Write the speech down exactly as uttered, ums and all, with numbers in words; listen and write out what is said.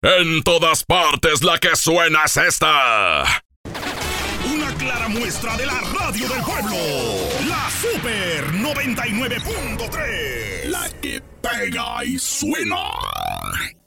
En todas partes la que suena es esta. Una clara muestra de la radio del pueblo. La Super noventa y nueve punto tres. La que pega y suena.